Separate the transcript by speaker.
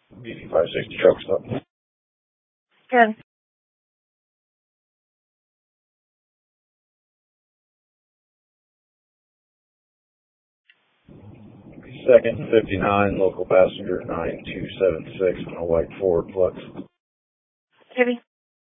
Speaker 1: BD 560 truck stop.
Speaker 2: Good.
Speaker 1: Second 59, local passenger 9276 on a white Ford Flux.
Speaker 2: Kitty.